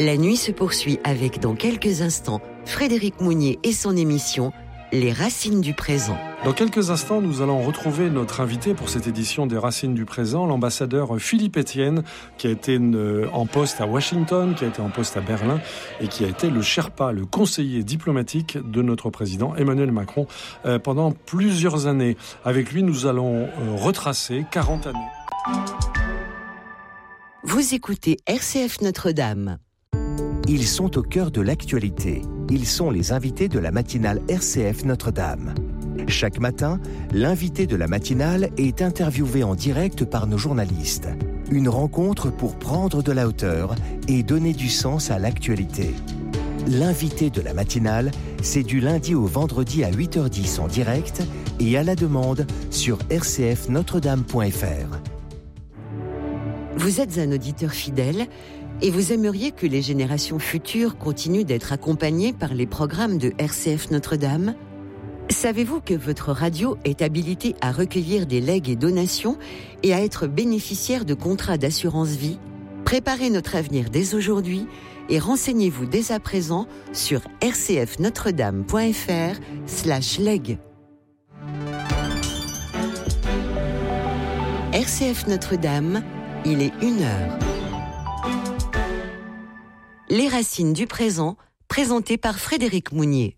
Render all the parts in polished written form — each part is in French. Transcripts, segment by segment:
La nuit se poursuit avec, dans quelques instants, Frédéric Mounier et son émission Les Racines du Présent. Dans quelques instants, nous allons retrouver notre invité pour cette édition des Racines du Présent, l'ambassadeur Philippe Etienne, qui a été en poste à Washington, qui a été en poste à Berlin et qui a été le Sherpa, le conseiller diplomatique de notre président Emmanuel Macron pendant plusieurs années. Avec lui, nous allons retracer 40 années. Vous écoutez RCF Notre-Dame. Ils sont au cœur de l'actualité. Ils sont les invités de la matinale RCF Notre-Dame. Chaque matin, l'invité de la matinale est interviewé en direct par nos journalistes. Une rencontre pour prendre de la hauteur et donner du sens à l'actualité. L'invité de la matinale, c'est du lundi au vendredi à 8h10 en direct et à la demande sur rcfnotredame.fr. Vous êtes un auditeur fidèle et vous aimeriez que les générations futures continuent d'être accompagnées par les programmes de RCF Notre-Dame ? Savez-vous que votre radio est habilitée à recueillir des legs et donations et à être bénéficiaire de contrats d'assurance vie ? Préparez notre avenir dès aujourd'hui et renseignez-vous dès à présent sur rcfnotredame.fr/leg. RCF Notre-Dame, il est 1h. Les Racines du Présent, présenté par Frédéric Mounier.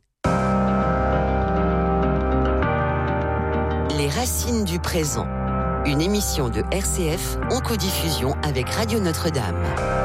Les Racines du Présent, une émission de RCF en codiffusion avec Radio Notre-Dame.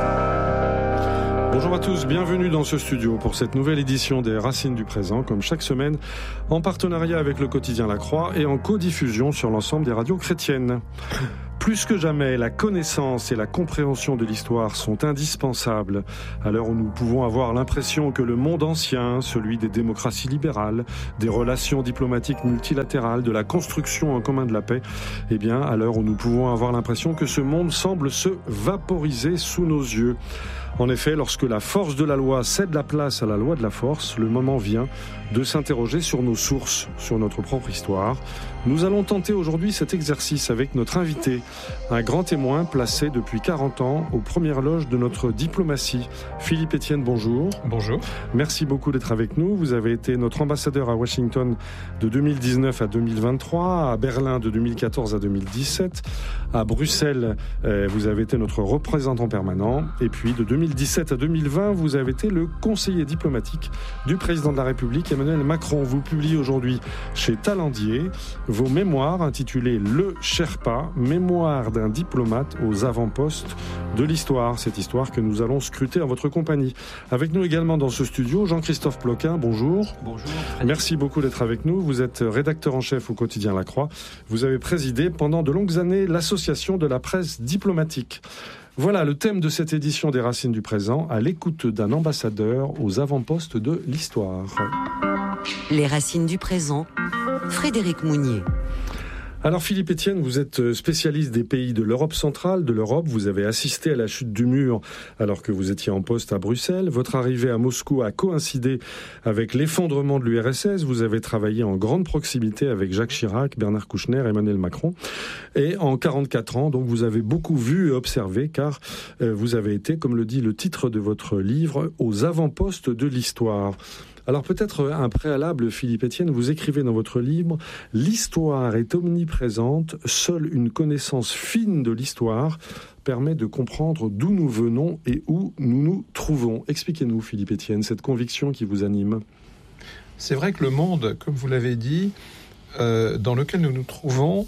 Bonjour à tous, bienvenue dans ce studio pour cette nouvelle édition des Racines du Présent, comme chaque semaine, en partenariat avec le quotidien La Croix et en codiffusion sur l'ensemble des radios chrétiennes. Plus que jamais, la connaissance et la compréhension de l'histoire sont indispensables. À l'heure où nous pouvons avoir l'impression que le monde ancien, celui des démocraties libérales, des relations diplomatiques multilatérales, de la construction en commun de la paix, eh bien, à l'heure où nous pouvons avoir l'impression que ce monde semble se vaporiser sous nos yeux. En effet, lorsque la force de la loi cède la place à la loi de la force, le moment vient de s'interroger sur nos sources, sur notre propre histoire. Nous allons tenter aujourd'hui cet exercice avec notre invité, un grand témoin placé depuis 40 ans aux premières loges de notre diplomatie. Philippe Etienne, bonjour. Bonjour. Merci beaucoup d'être avec nous. Vous avez été notre ambassadeur à Washington de 2019 à 2023, à Berlin de 2014 à 2017, à Bruxelles, vous avez été notre représentant permanent, et puis de 2017 à 2020, vous avez été le conseiller diplomatique du président de la République, Emmanuel Macron. Vous publiez aujourd'hui chez Talendier vos mémoires intitulées Le Sherpa, mémoire d'un diplomate aux avant-postes de l'histoire. Cette histoire que nous allons scruter en votre compagnie. Avec nous également dans ce studio, Jean-Christophe Ploquin, bonjour. Bonjour. Merci beaucoup d'être avec nous. Vous êtes rédacteur en chef au quotidien La Croix. Vous avez présidé pendant de longues années l'association de la presse diplomatique. Voilà le thème de cette édition des Racines du Présent, à l'écoute d'un ambassadeur aux avant-postes de l'histoire. Les Racines du Présent, Frédéric Mounier. Alors Philippe Etienne, vous êtes spécialiste des pays de l'Europe centrale, de l'Europe. Vous avez assisté à la chute du mur alors que vous étiez en poste à Bruxelles. Votre arrivée à Moscou a coïncidé avec l'effondrement de l'URSS. Vous avez travaillé en grande proximité avec Jacques Chirac, Bernard Kouchner, Emmanuel Macron. Et en 44 ans, donc vous avez beaucoup vu et observé car vous avez été, comme le dit le titre de votre livre, aux avant-postes de l'histoire. Alors peut-être un préalable, Philippe Etienne, vous écrivez dans votre livre « L'histoire est omniprésente, seule une connaissance fine de l'histoire permet de comprendre d'où nous venons et où nous nous trouvons ». Expliquez-nous, Philippe Etienne, cette conviction qui vous anime. C'est vrai que le monde, comme vous l'avez dit, dans lequel nous nous trouvons,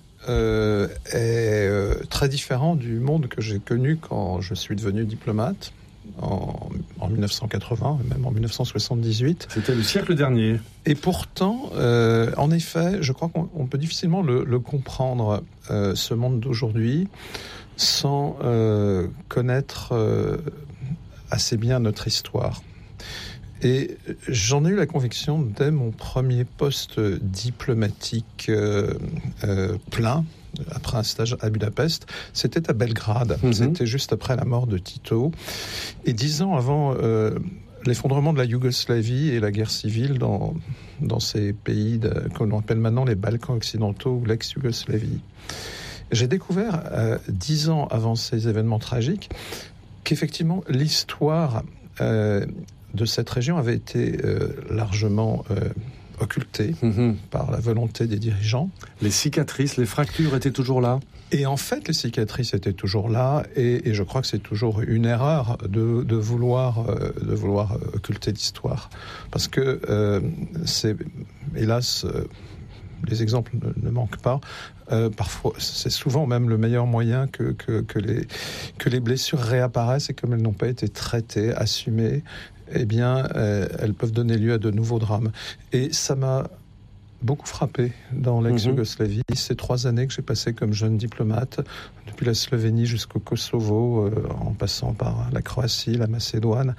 est très différent du monde que j'ai connu quand je suis devenu diplomate. En 1980, même en 1978. C'était le siècle dernier. Et pourtant, en effet, je crois qu'on peut difficilement le comprendre, ce monde d'aujourd'hui, sans connaître assez bien notre histoire. Et j'en ai eu la conviction dès mon premier poste diplomatique plein, après un stage à Budapest, c'était à Belgrade. C'était juste après la mort de Tito. Et 10 ans avant l'effondrement de la Yougoslavie et la guerre civile dans ces pays qu'on appelle maintenant les Balkans occidentaux ou l'ex-Yougoslavie. J'ai découvert, 10 ans avant ces événements tragiques, qu'effectivement, l'histoire de cette région avait été largement occultée par la volonté des dirigeants. Les cicatrices, les fractures étaient toujours là. Et en fait, les cicatrices étaient toujours là, et je crois que c'est toujours une erreur de vouloir occulter l'histoire. Parce que c'est, hélas, les exemples ne manquent pas. Parfois, c'est souvent même le meilleur moyen que les blessures réapparaissent, et comme elles n'ont pas été traitées, assumées, eh bien, elles peuvent donner lieu à de nouveaux drames. Et ça m'a beaucoup frappé dans l'ex-Yougoslavie, ces 3 années que j'ai passées comme jeune diplomate, depuis la Slovénie jusqu'au Kosovo, en passant par la Croatie, la Macédoine.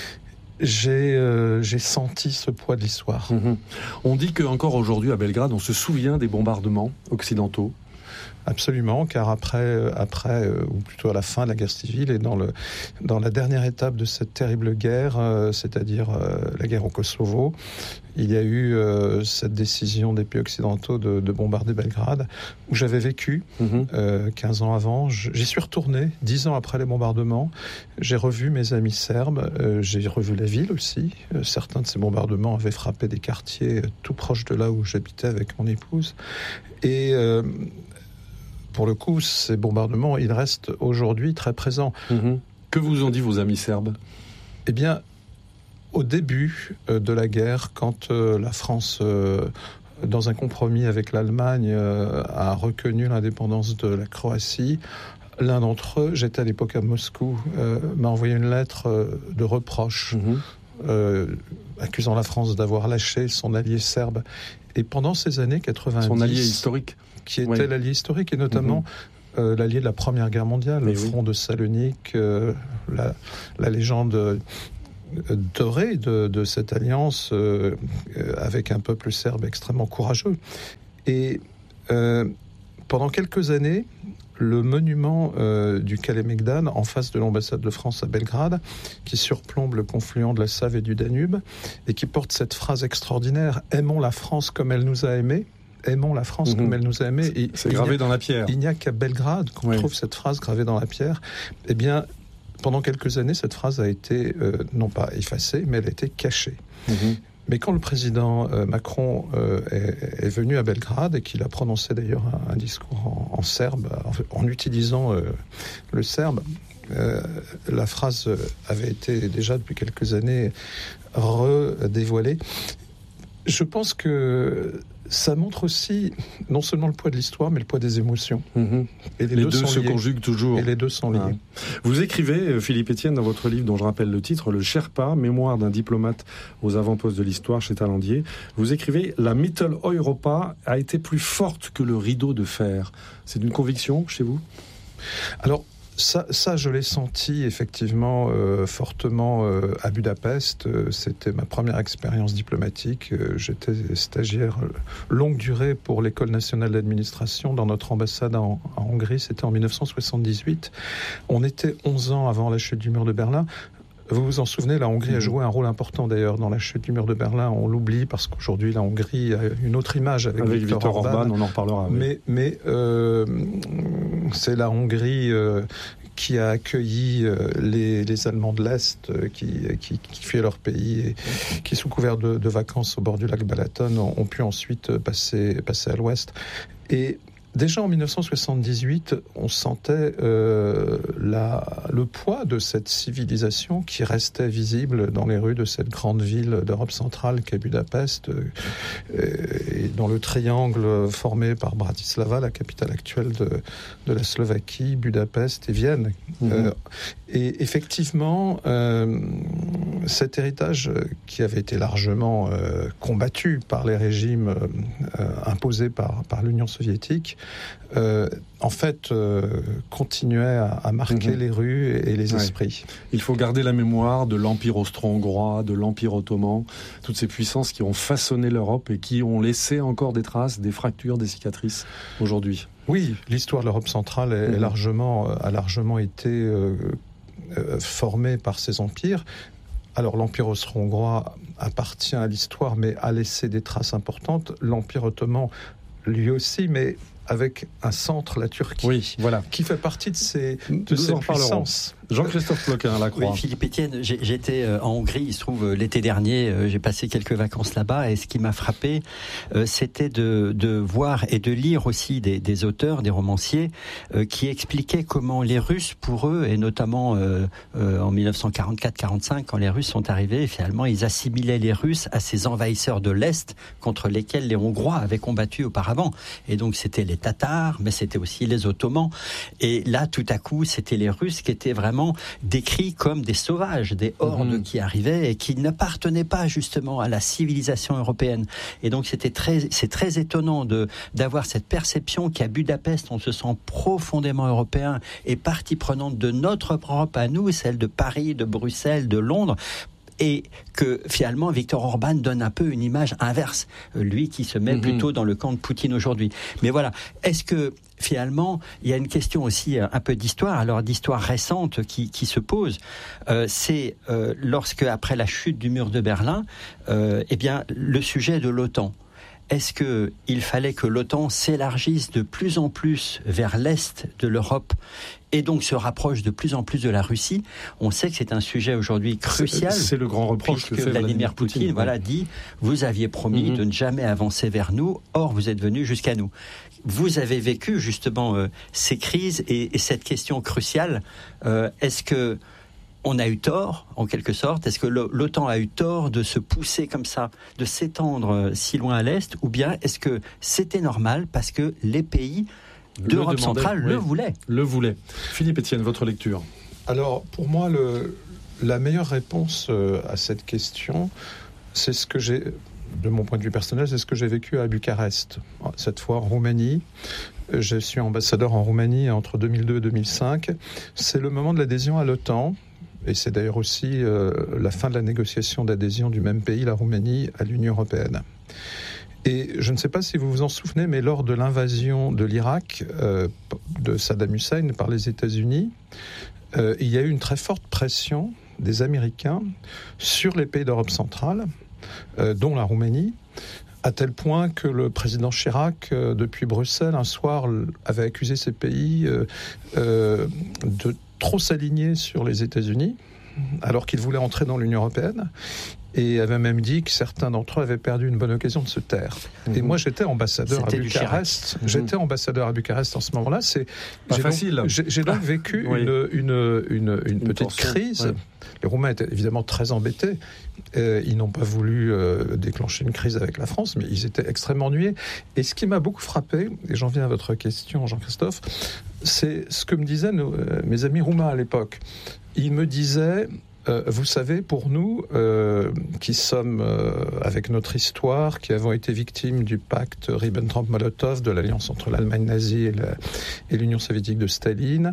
J'ai senti ce poids de l'histoire. On dit qu'encore aujourd'hui à Belgrade, on se souvient des bombardements occidentaux. Absolument, car après, ou plutôt à la fin de la guerre civile et dans la dernière étape de cette terrible guerre, c'est-à-dire la guerre au Kosovo, il y a eu cette décision des pays occidentaux de bombarder Belgrade, où j'avais vécu 15 ans avant. J'y suis retourné 10 ans après les bombardements. J'ai revu mes amis serbes, j'ai revu la ville aussi. Certains de ces bombardements avaient frappé des quartiers tout proches de là où j'habitais avec mon épouse. Et pour le coup, ces bombardements, ils restent aujourd'hui très présents. Que vous ont dit vos amis serbes ? Eh bien, au début de la guerre, quand la France, dans un compromis avec l'Allemagne, a reconnu l'indépendance de la Croatie, l'un d'entre eux, j'étais à l'époque à Moscou, m'a envoyé une lettre de reproche, accusant la France d'avoir lâché son allié serbe. Et pendant ces années 90... Son allié historique. Qui était l'allié historique, et notamment l'allié de la Première Guerre mondiale, le front de Salonique, la légende dorée de cette alliance avec un peuple serbe extrêmement courageux. Et pendant quelques années, le monument du Kalemegdan, en face de l'ambassade de France à Belgrade, qui surplombe le confluent de la Save et du Danube, et qui porte cette phrase extraordinaire « Aimons la France comme elle nous a aimés ». Aimons la France comme elle nous a aimés. Et c'est gravé dans la pierre. Il n'y a qu'à Belgrade qu'on trouve cette phrase gravée dans la pierre. Eh bien, pendant quelques années, cette phrase a été, non pas effacée, mais elle a été cachée. Mais quand le président Macron est venu à Belgrade, et qu'il a prononcé d'ailleurs un discours en serbe, en utilisant le serbe, la phrase avait été déjà depuis quelques années redévoilée. Je pense que ça montre aussi non seulement le poids de l'histoire, mais le poids des émotions. Et les deux se conjuguent toujours. Et les deux sont liés. Vous écrivez, Philippe Etienne, dans votre livre dont je rappelle le titre, Le Sherpa, mémoire d'un diplomate aux avant-postes de l'histoire chez Talandier, vous écrivez « La Mitteleuropa a été plus forte que le rideau de fer ». C'est une conviction chez vous ? Alors, ça, je l'ai senti effectivement fortement à Budapest. C'était ma première expérience diplomatique. J'étais stagiaire longue durée pour l'École nationale d'administration dans notre ambassade en Hongrie. C'était en 1978. On était 11 ans avant la chute du mur de Berlin. Vous vous en souvenez, la Hongrie a joué un rôle important d'ailleurs dans la chute du mur de Berlin. On l'oublie parce qu'aujourd'hui la Hongrie a une autre image avec Viktor Orban. On en reparlera. Mais c'est la Hongrie qui a accueilli les Allemands de l'Est qui fuyaient leur pays et qui, sous couvert de vacances au bord du lac Balaton, ont pu ensuite passer à l'Ouest. Et déjà en 1978, on sentait le poids de cette civilisation qui restait visible dans les rues de cette grande ville d'Europe centrale qu'est Budapest, et dans le triangle formé par Bratislava, la capitale actuelle de la Slovaquie, Budapest et Vienne. Et effectivement, cet héritage qui avait été largement combattu par les régimes imposés par l'Union soviétique, en fait, continuait à marquer les rues et les esprits. Il faut garder la mémoire de l'Empire austro-hongrois, de l'Empire ottoman, toutes ces puissances qui ont façonné l'Europe et qui ont laissé encore des traces, des fractures, des cicatrices aujourd'hui. Oui, l'histoire de l'Europe centrale a largement été formée par ces empires. Alors l'Empire austro-hongrois appartient à l'histoire, mais a laissé des traces importantes. L'Empire ottoman, lui aussi, mais avec un centre, la Turquie, qui fait partie de ces puissances. Jean-Christophe Ploquin, La Croix. Oui, Philippe Etienne, j'étais en Hongrie, il se trouve, l'été dernier, j'ai passé quelques vacances là-bas, et ce qui m'a frappé, c'était de voir et de lire aussi des auteurs, des romanciers, qui expliquaient comment les Russes, pour eux, et notamment en 1944-45, quand les Russes sont arrivés, finalement, ils assimilaient les Russes à ces envahisseurs de l'Est contre lesquels les Hongrois avaient combattu auparavant. Et donc, c'était les Tatars, mais c'était aussi les Ottomans. Et là, tout à coup, c'était les Russes qui étaient vraiment décrits comme des sauvages, des hordes qui arrivaient et qui n'appartenaient pas justement à la civilisation européenne. Et donc, c'est très étonnant d'avoir cette perception qu'à Budapest, on se sent profondément européen et partie prenante de notre Europe à nous, celle de Paris, de Bruxelles, de Londres. Et que finalement Viktor Orban donne un peu une image inverse, lui qui se met plutôt dans le camp de Poutine aujourd'hui. Mais voilà, est-ce que finalement il y a une question aussi un peu d'histoire, alors d'histoire récente qui se pose, c'est lorsque après la chute du mur de Berlin, eh bien le sujet de l'OTAN. Est-ce qu'il fallait que l'OTAN s'élargisse de plus en plus vers l'est de l'Europe et donc se rapproche de plus en plus de la Russie? On sait que c'est un sujet aujourd'hui crucial. C'est le grand reproche que fait Vladimir Poutine. Voilà, dit, vous aviez promis de ne jamais avancer vers nous, or vous êtes venu jusqu'à nous. Vous avez vécu justement ces crises et cette question cruciale. Est-ce que on a eu tort, en quelque sorte? Est-ce que l'OTAN a eu tort de se pousser comme ça, de s'étendre si loin à l'Est? Ou bien est-ce que c'était normal parce que les pays d'Europe centrale le voulaient? Le voulaient. Philippe Etienne, votre lecture? Alors, pour moi, la meilleure réponse à cette question, c'est ce que j'ai, de mon point de vue personnel, c'est ce que j'ai vécu à Bucarest, cette fois en Roumanie. Je suis ambassadeur en Roumanie entre 2002 et 2005. C'est le moment de l'adhésion à l'OTAN. Et c'est d'ailleurs aussi la fin de la négociation d'adhésion du même pays, la Roumanie, à l'Union européenne. Et je ne sais pas si vous vous en souvenez, mais lors de l'invasion de l'Irak de Saddam Hussein par les États-Unis, il y a eu une très forte pression des Américains sur les pays d'Europe centrale, dont la Roumanie, à tel point que le président Chirac, depuis Bruxelles, un soir, avait accusé ces pays de trop s'aligner sur les États-Unis, alors qu'ils voulaient entrer dans l'Union européenne, et avait même dit que certains d'entre eux avaient perdu une bonne occasion de se taire. Et moi, j'étais ambassadeur à Bucarest. J'étais ambassadeur à Bucarest en ce moment-là. C'est pas facile. J'ai donc vécu une petite crise. Ouais. Les Roumains étaient évidemment très embêtés. Ils n'ont pas voulu déclencher une crise avec la France, mais ils étaient extrêmement ennuyés. Et ce qui m'a beaucoup frappé, et j'en viens à votre question, Jean-Christophe, c'est ce que me disaient mes amis roumains à l'époque. Ils me disaient... vous savez, pour nous, qui sommes avec notre histoire, qui avons été victimes du pacte Ribbentrop-Molotov, de l'alliance entre l'Allemagne nazie et l'Union soviétique de Staline,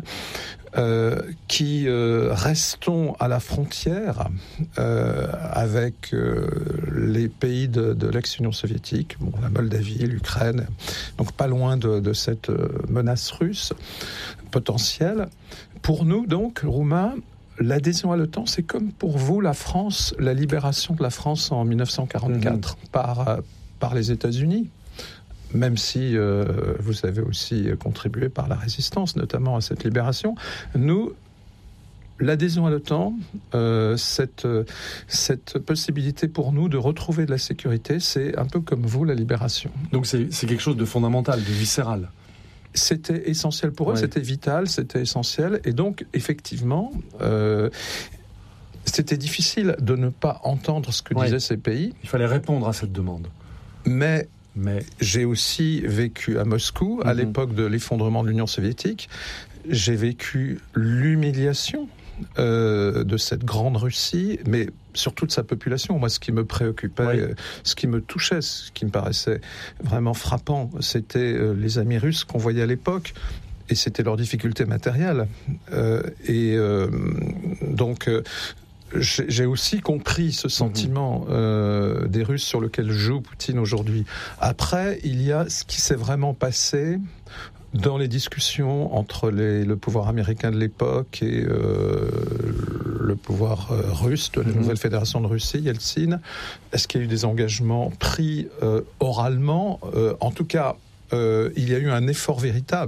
qui restons à la frontière avec les pays de l'ex-Union soviétique, la Moldavie, l'Ukraine, donc pas loin de cette menace russe potentielle. Pour nous, donc, Roumains, l'adhésion à l'OTAN, c'est comme pour vous, la France, la libération de la France en 1944 par les États-Unis, même si vous avez aussi contribué par la résistance, notamment à cette libération. Nous, l'adhésion à l'OTAN, cette possibilité pour nous de retrouver de la sécurité, c'est un peu comme vous, la libération. Donc c'est quelque chose de fondamental, de viscéral. C'était essentiel pour eux, c'était vital, c'était essentiel. Et donc, effectivement, c'était difficile de ne pas entendre ce que disaient ces pays. Il fallait répondre à cette demande. Mais j'ai aussi vécu à Moscou, à l'époque de l'effondrement de l'Union soviétique. J'ai vécu l'humiliation de cette grande Russie, mais surtout de sa population. Moi, ce qui me préoccupait, ce qui me touchait, ce qui me paraissait vraiment frappant, c'était les amis russes qu'on voyait à l'époque, et c'était leurs difficultés matérielles. Donc, j'ai aussi compris ce sentiment des Russes sur lequel joue Poutine aujourd'hui. Après, il y a ce qui s'est vraiment passé dans les discussions entre le pouvoir américain de l'époque et le pouvoir russe de la nouvelle fédération de Russie, Yeltsin. Est-ce qu'il y a eu des engagements pris oralement ? En tout cas, il y a eu un effort véritable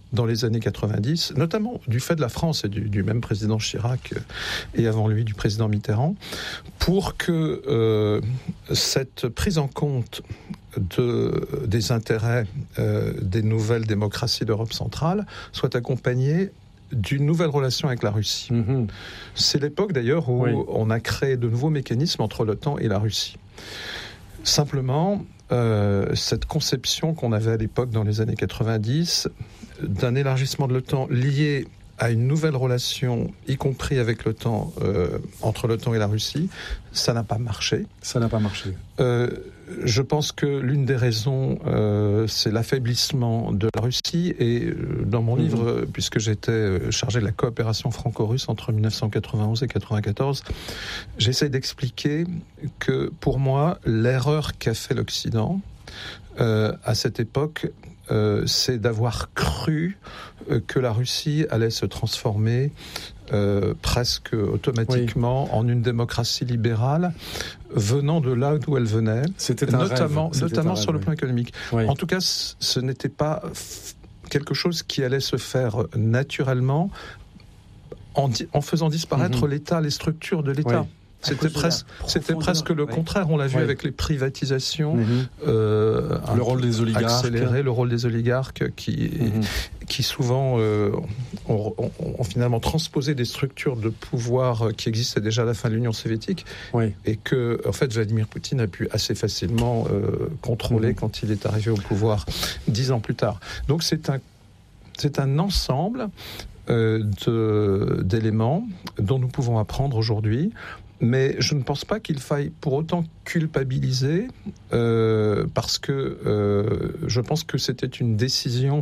dans les années 90, notamment du fait de la France et du même président Chirac et avant lui du président Mitterrand, pour que cette prise en compte des intérêts des nouvelles démocraties d'Europe centrale soit accompagnée d'une nouvelle relation avec la Russie. C'est l'époque d'ailleurs où on a créé de nouveaux mécanismes entre l'OTAN et la Russie. Simplement, cette conception qu'on avait à l'époque dans les années 90 d'un élargissement de l'OTAN lié à une nouvelle relation, y compris avec l'OTAN, entre l'OTAN et la Russie, ça n'a pas marché. Ça n'a pas marché. Je pense que l'une des raisons, c'est l'affaiblissement de la Russie. Et dans mon livre, puisque j'étais chargé de la coopération franco-russe entre 1991 et 1994, j'essaie d'expliquer que, pour moi, l'erreur qu'a fait l'Occident à cette époque, c'est d'avoir cru que la Russie allait se transformer presque automatiquement en une démocratie libérale venant de là d'où elle venait, notamment sur le plan économique. Oui. En tout cas, ce n'était pas quelque chose qui allait se faire naturellement en faisant disparaître l'État, les structures de l'État. Oui. C'était presque le contraire. On l'a vu avec les privatisations, le rôle des oligarques, accéléré le rôle des oligarques qui souvent ont finalement transposé des structures de pouvoir qui existaient déjà à la fin de l'Union soviétique, et que en fait Vladimir Poutine a pu assez facilement contrôler quand il est arrivé au pouvoir 10 ans plus tard. Donc c'est un ensemble d'éléments dont nous pouvons apprendre aujourd'hui. Mais je ne pense pas qu'il faille pour autant culpabiliser, parce que je pense que c'était une décision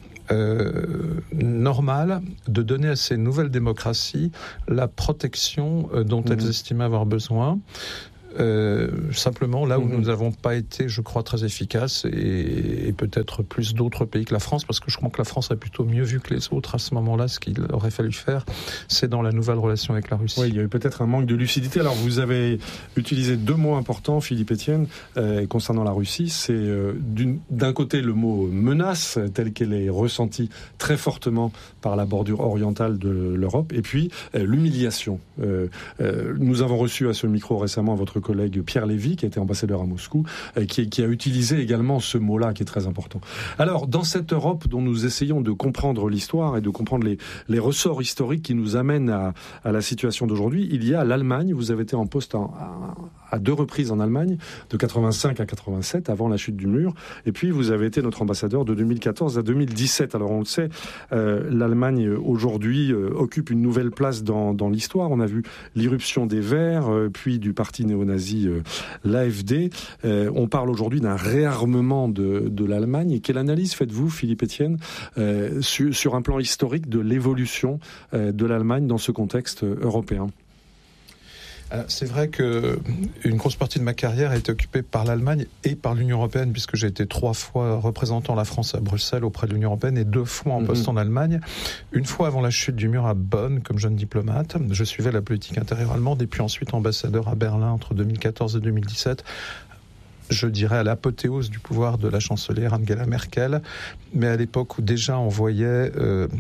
normale de donner à ces nouvelles démocraties la protection dont elles estimaient avoir besoin. Simplement là où nous n'avons pas été, je crois, très efficaces, et peut-être plus d'autres pays que la France, parce que je crois que la France a plutôt mieux vu que les autres à ce moment-là. Ce qu'il aurait fallu faire, c'est dans la nouvelle relation avec la Russie. Oui, il y a eu peut-être un manque de lucidité. Alors vous avez utilisé 2 mots importants, Philippe Etienne, concernant la Russie. C'est d'un côté le mot menace, telle qu'elle est ressentie très fortement par la bordure orientale de l'Europe, et puis l'humiliation. Nous avons reçu à ce micro récemment votre collègue Pierre Lévy, qui était ambassadeur à Moscou, qui a utilisé également ce mot-là, qui est très important. Alors, dans cette Europe dont nous essayons de comprendre l'histoire et de comprendre les ressorts historiques qui nous amènent à la situation d'aujourd'hui, il y a l'Allemagne. Vous avez été en poste à 2 reprises en Allemagne, de 85 à 87, avant la chute du mur, et puis vous avez été notre ambassadeur de 2014 à 2017. Alors, on le sait, l'Allemagne, aujourd'hui, occupe une nouvelle place dans l'histoire. On a vu l'irruption des Verts, puis du parti néo-nazi l'AfD. On parle aujourd'hui d'un réarmement de l'Allemagne. Et quelle analyse faites-vous, Philippe Etienne, sur un plan historique de l'évolution de l'Allemagne dans ce contexte européen ? C'est vrai qu'une grosse partie de ma carrière a été occupée par l'Allemagne et par l'Union européenne, puisque j'ai été 3 fois représentant la France à Bruxelles auprès de l'Union européenne et 2 fois en poste en Allemagne. Une fois avant la chute du mur à Bonn, comme jeune diplomate. Je suivais la politique intérieure allemande, et puis ensuite ambassadeur à Berlin entre 2014 et 2017. Je dirais à l'apothéose du pouvoir de la chancelière Angela Merkel, mais à l'époque où déjà on voyait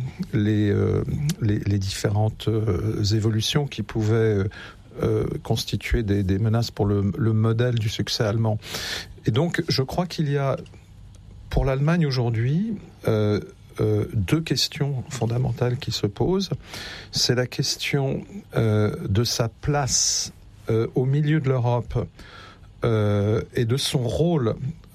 les différentes évolutions qui pouvaient constituer des menaces pour le modèle du succès allemand. Et donc, je crois qu'il y a, pour l'Allemagne aujourd'hui, 2 questions fondamentales qui se posent. C'est la question de sa place au milieu de l'Europe et de son rôle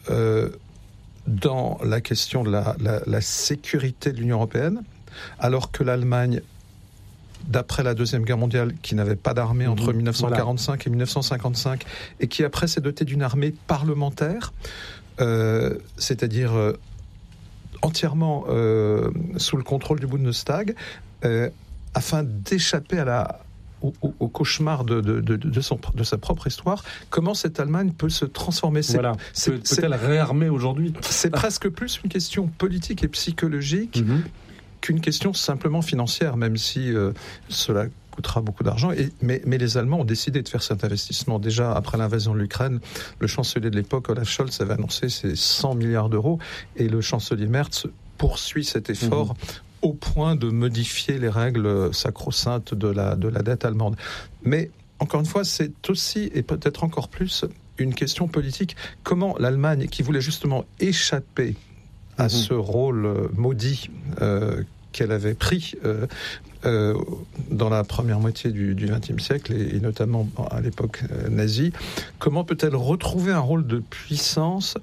dans la question de la sécurité de l'Union européenne, alors que l'Allemagne, d'après la Deuxième Guerre mondiale, qui n'avait pas d'armée entre 1945 et 1955, et qui après s'est dotée d'une armée parlementaire, c'est-à-dire entièrement sous le contrôle du Bundestag, afin d'échapper au cauchemar de sa propre histoire. Comment cette Allemagne peut se transformer ? Peut-elle réarmer aujourd'hui ? C'est presque plus une question politique et psychologique qu'une question simplement financière, même si cela coûtera beaucoup d'argent. Mais les Allemands ont décidé de faire cet investissement. Déjà, après l'invasion de l'Ukraine, le chancelier de l'époque, Olaf Scholz, avait annoncé ses 100 milliards d'euros, et le chancelier Merz poursuit cet effort au point de modifier les règles sacro-saintes de la dette allemande. Mais encore une fois, c'est aussi, et peut-être encore plus, une question politique. Comment l'Allemagne, qui voulait justement échapper à ce rôle maudit qu'elle avait pris dans la première moitié du XXe siècle, et notamment à l'époque nazie, comment peut-elle retrouver un rôle de puissance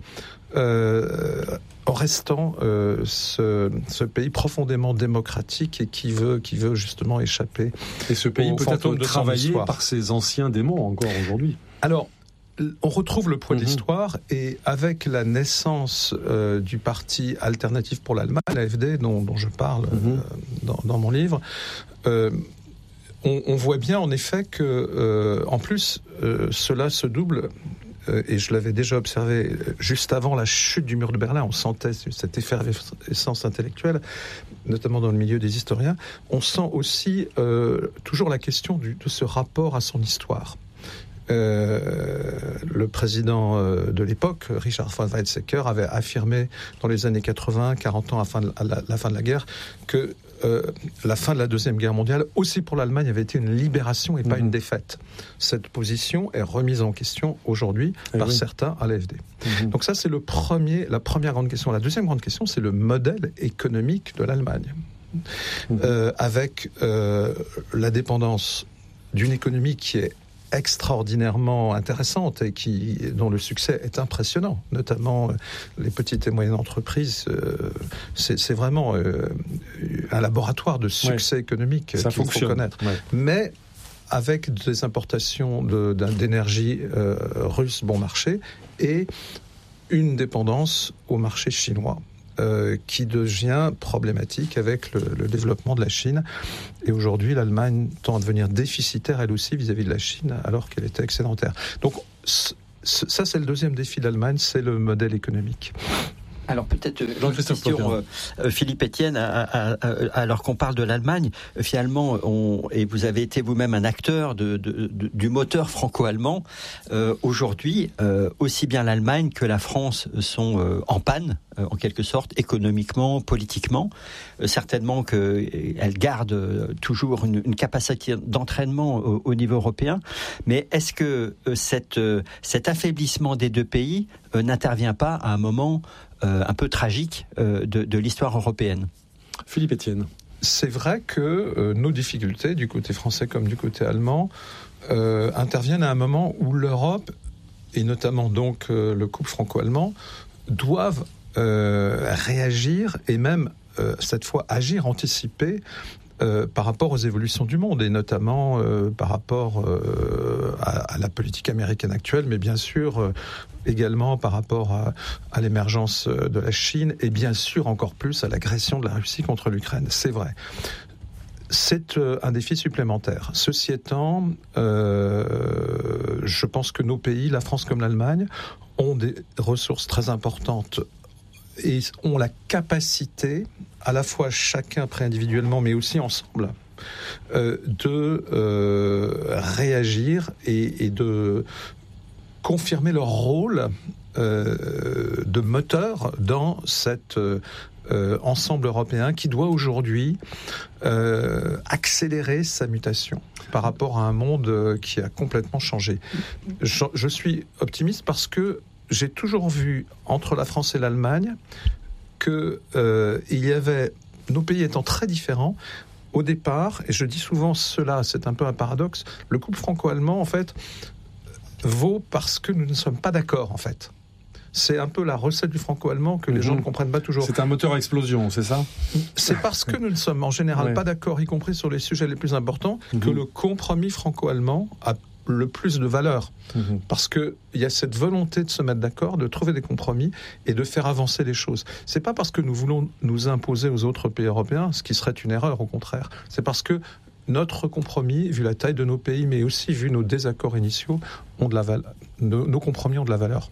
en restant ce pays profondément démocratique et qui veut justement échapper. Et ce pays peut être travaillé par ses anciens démons encore aujourd'hui. Alors, on retrouve le poids de l'histoire, et avec la naissance du parti alternatif pour l'Allemagne, l'AfD, dont je parle dans mon livre, on voit bien en effet que, en plus, cela se double. Et je l'avais déjà observé juste avant la chute du mur de Berlin, on sentait cette effervescence intellectuelle, notamment dans le milieu des historiens. On sent aussi toujours la question de ce rapport à son histoire. Le président de l'époque, Richard von Weizsäcker, avait affirmé dans les années 80, 40 ans à la fin de la guerre, que la fin de la Deuxième Guerre mondiale, aussi pour l'Allemagne, avait été une libération et pas une défaite. Cette position est remise en question aujourd'hui par certains à l'AfD. Donc ça, c'est la première grande question. La deuxième grande question, c'est le modèle économique de l'Allemagne. Avec la dépendance d'une économie qui est extraordinairement intéressante et dont le succès est impressionnant, notamment les petites et moyennes entreprises. C'est vraiment un laboratoire de succès économique qu'il faut connaître. Mais avec des importations d'énergie russe bon marché et une dépendance au marché chinois, qui devient problématique avec le développement de la Chine. Et aujourd'hui, l'Allemagne tend à devenir déficitaire, elle aussi, vis-à-vis de la Chine, alors qu'elle était excédentaire. Donc, ça, c'est le deuxième défi de l'Allemagne, c'est le modèle économique. Alors peut-être une question, Philippe Etienne, alors qu'on parle de l'Allemagne, finalement, et vous avez été vous-même un acteur du moteur franco-allemand, aujourd'hui, aussi bien l'Allemagne que la France sont en panne, en quelque sorte, économiquement, politiquement. Certainement qu'elles gardent toujours une capacité d'entraînement au niveau européen, mais est-ce que cet affaiblissement des deux pays n'intervient pas à un moment un peu tragique de l'histoire européenne? Philippe Etienne. C'est vrai que nos difficultés, du côté français comme du côté allemand, interviennent à un moment où l'Europe, et notamment donc le couple franco-allemand, doivent réagir et même, cette fois, agir, anticiper par rapport aux évolutions du monde, et notamment par rapport à la politique américaine actuelle, mais bien sûr également par rapport à l'émergence de la Chine, et bien sûr encore plus à l'agression de la Russie contre l'Ukraine. C'est vrai. C'est un défi supplémentaire. Ceci étant, je pense que nos pays, la France comme l'Allemagne, ont des ressources très importantes et ont la capacité, à la fois chacun pris individuellement, mais aussi ensemble, de réagir et de confirmer leur rôle de moteur dans cet ensemble européen qui doit aujourd'hui accélérer sa mutation par rapport à un monde qui a complètement changé. Je suis optimiste parce que j'ai toujours vu entre la France et l'Allemagne que il y avait, nos pays étant très différents, au départ, et je dis souvent cela, c'est un peu un paradoxe, le couple franco-allemand, en fait, vaut parce que nous ne sommes pas d'accord, en fait. C'est un peu la recette du franco-allemand que les gens ne comprennent pas toujours. C'est un moteur à explosion, c'est ça ? C'est parce que nous ne sommes en général pas d'accord, y compris sur les sujets les plus importants, que le compromis franco-allemand a le plus de valeur. Parce qu'il y a cette volonté de se mettre d'accord, de trouver des compromis et de faire avancer les choses. C'est pas parce que nous voulons nous imposer aux autres pays européens, ce qui serait une erreur, au contraire. C'est parce que notre compromis, vu la taille de nos pays, mais aussi vu nos désaccords initiaux, ont de la valeur. Nos compromis ont de la valeur.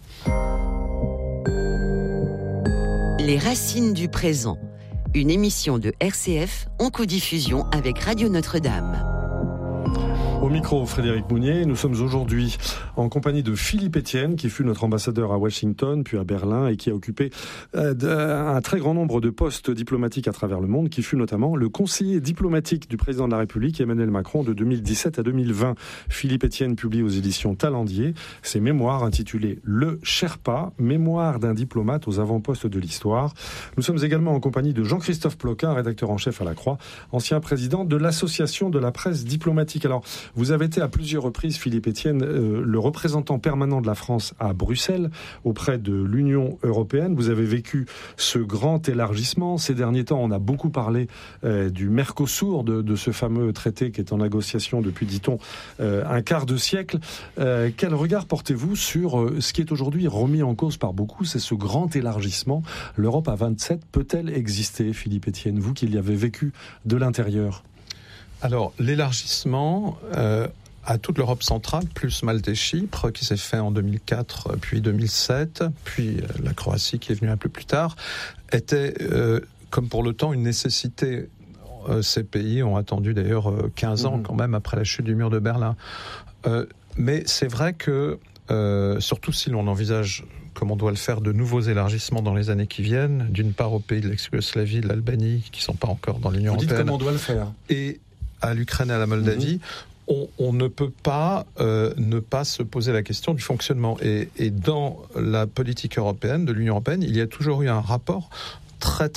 Les racines du présent, une émission de RCF en codiffusion avec Radio Notre-Dame. Au micro, Frédéric Mounier, nous sommes aujourd'hui en compagnie de Philippe Etienne, qui fut notre ambassadeur à Washington, puis à Berlin, et qui a occupé un très grand nombre de postes diplomatiques à travers le monde, qui fut notamment le conseiller diplomatique du président de la République, Emmanuel Macron, de 2017 à 2020. Philippe Etienne publie aux éditions Talendier ses mémoires intitulées Le Sherpa, mémoire d'un diplomate aux avant-postes de l'histoire. Nous sommes également en compagnie de Jean-Christophe Ploquin, rédacteur en chef à La Croix, ancien président de l'Association de la presse diplomatique. Alors, vous avez été à plusieurs reprises, Philippe Etienne, le représentant permanent de la France à Bruxelles, auprès de l'Union européenne. Vous avez vécu ce grand élargissement. Ces derniers temps, on a beaucoup parlé du Mercosur, de ce fameux traité qui est en négociation depuis, dit-on, un quart de siècle. Quel regard portez-vous sur ce qui est aujourd'hui remis en cause par beaucoup, c'est ce grand élargissement? L'Europe à 27 peut-elle exister, Philippe Etienne, vous qui l'y avez vécu de l'intérieur? Alors, l'élargissement à toute l'Europe centrale, plus Malte et Chypre, qui s'est fait en 2004, puis 2007, puis la Croatie qui est venue un peu plus tard, était, comme pour le temps, une nécessité. Ces pays ont attendu d'ailleurs 15 ans quand même après la chute du mur de Berlin. Mais c'est vrai que, surtout si l'on envisage, comme on doit le faire, de nouveaux élargissements dans les années qui viennent, d'une part aux pays de l'ex-Yougoslavie, de l'Albanie, qui ne sont pas encore dans l'Union européenne. Vous dites comment on doit le faire. Et à l'Ukraine et à la Moldavie, on ne peut pas ne pas se poser la question du fonctionnement. Et dans la politique européenne, de l'Union européenne, il y a toujours eu un rapport très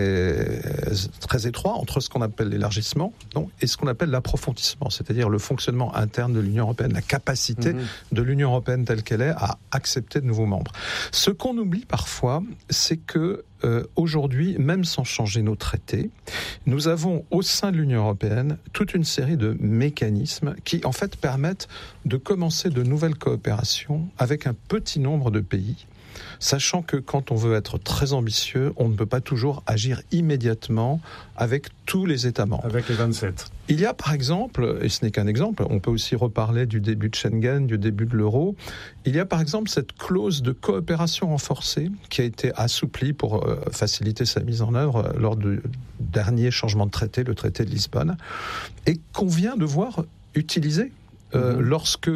étroit entre ce qu'on appelle l'élargissement et ce qu'on appelle l'approfondissement, c'est-à-dire le fonctionnement interne de l'Union européenne, la capacité de l'Union européenne telle qu'elle est à accepter de nouveaux membres. Ce qu'on oublie parfois, c'est que aujourd'hui, même sans changer nos traités, nous avons au sein de l'Union européenne toute une série de mécanismes qui en fait permettent de commencer de nouvelles coopérations avec un petit nombre de pays, sachant que quand on veut être très ambitieux, on ne peut pas toujours agir immédiatement avec tous les États membres. Avec les 27. Il y a par exemple, et ce n'est qu'un exemple, on peut aussi reparler du début de Schengen, du début de l'euro, il y a par exemple cette clause de coopération renforcée qui a été assouplie pour faciliter sa mise en œuvre lors du dernier changement de traité, le traité de Lisbonne, et qu'on vient de voir utiliser lorsque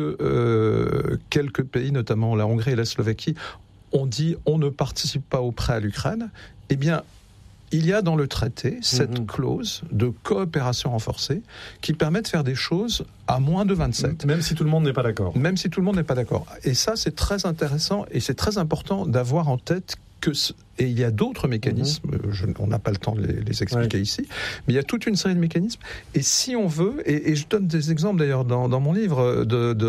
quelques pays, notamment la Hongrie et la Slovaquie, on dit on ne participe pas au prêt à l'Ukraine, eh bien, il y a dans le traité cette clause de coopération renforcée qui permet de faire des choses à moins de 27. Même si tout le monde n'est pas d'accord. Même si tout le monde n'est pas d'accord. Et ça, c'est très intéressant et c'est très important d'avoir en tête que... Et il y a d'autres mécanismes, on n'a pas le temps de les expliquer ici, mais il y a toute une série de mécanismes. Et si on veut, et je donne des exemples d'ailleurs dans mon livre,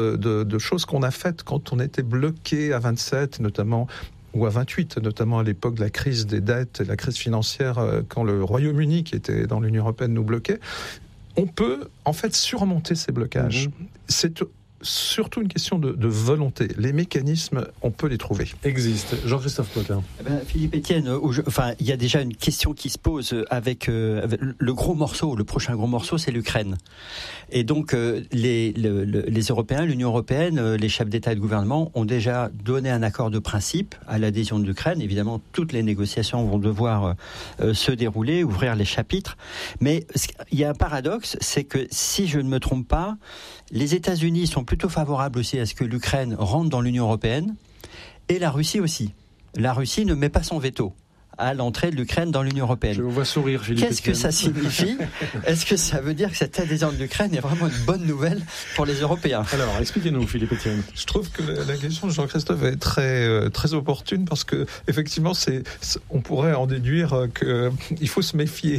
de choses qu'on a faites quand on était bloqué à 27, notamment, ou à 28, notamment à l'époque de la crise des dettes, la crise financière, quand le Royaume-Uni, qui était dans l'Union européenne, nous bloquait. On peut en fait surmonter ces blocages. C'est surtout une question de volonté. Les mécanismes, on peut les trouver. Existent. Jean-Christophe Ploquin. Philippe Etienne, il y a déjà une question qui se pose avec le gros morceau. Le prochain gros morceau, c'est l'Ukraine. Et donc, les Européens, l'Union européenne, les chefs d'État et de gouvernement ont déjà donné un accord de principe à l'adhésion de l'Ukraine. Évidemment, toutes les négociations vont devoir se dérouler, ouvrir les chapitres. Mais il y a un paradoxe, c'est que si je ne me trompe pas, les États-Unis sont plutôt favorables aussi à ce que l'Ukraine rentre dans l'Union européenne, et la Russie aussi. La Russie ne met pas son veto à l'entrée de l'Ukraine dans l'Union européenne. Je vous vois sourire, Philippe. Qu'est-ce que ça signifie ? Est-ce que ça veut dire que cette adhésion de l'Ukraine est vraiment une bonne nouvelle pour les Européens ? Alors, expliquez-nous, Philippe Etienne. Je trouve que la question de Jean-Christophe est très opportune parce que effectivement, on pourrait en déduire qu'il faut se méfier.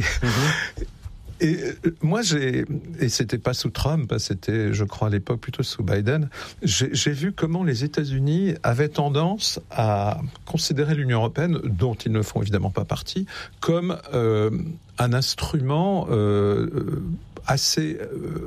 Et moi, et c'était pas sous Trump, c'était, je crois, à l'époque plutôt sous Biden, j'ai vu comment les États-Unis avaient tendance à considérer l'Union européenne, dont ils ne font évidemment pas partie, comme un instrument assez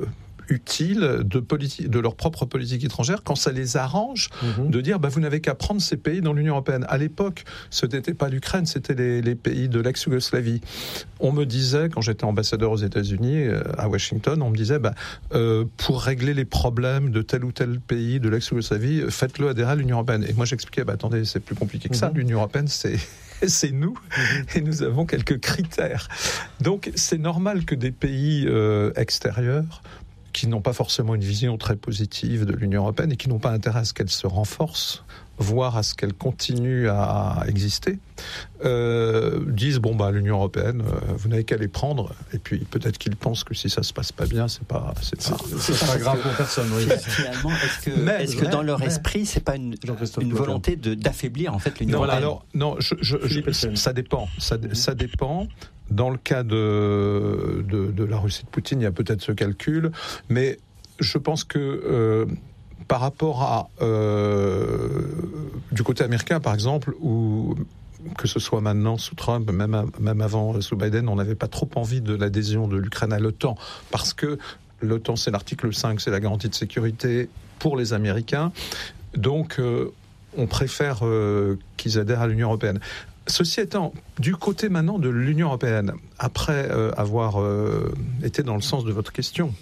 utile de leur propre politique étrangère quand ça les arrange de dire vous n'avez qu'à prendre ces pays dans l'Union européenne. À l'époque, ce n'était pas l'Ukraine, c'était les pays de l'ex-Yougoslavie. On me disait, quand j'étais ambassadeur aux États-Unis, à Washington, on me disait pour régler les problèmes de tel ou tel pays de l'ex-Yougoslavie, faites-le adhérer à l'Union européenne. Et moi j'expliquais, attendez, c'est plus compliqué que ça, l'Union européenne c'est nous, et nous avons quelques critères. Donc c'est normal que des pays extérieurs qui n'ont pas forcément une vision très positive de l'Union européenne et qui n'ont pas intérêt à ce qu'elle se renforce, voire à ce qu'elle continue à exister, disent l'Union européenne, vous n'avez qu'à les prendre. Et puis peut-être qu'ils pensent que si ça se passe pas bien, c'est pas grave pour personne. Oui. Finalement, est-ce que dans leur esprit, c'est pas une volonté d'affaiblir en fait l'Union européenne? Alors non, ça dépend. Ça dépend. Dans le cas de la Russie de Poutine, il y a peut-être ce calcul, mais je pense que par rapport à du côté américain, par exemple, ou que ce soit maintenant sous Trump, même avant sous Biden, on n'avait pas trop envie de l'adhésion de l'Ukraine à l'OTAN, parce que l'OTAN, c'est l'article 5, c'est la garantie de sécurité pour les Américains. Donc, on préfère qu'ils adhèrent à l'Union européenne. Ceci étant, du côté maintenant de l'Union européenne, après avoir été dans le sens de votre question,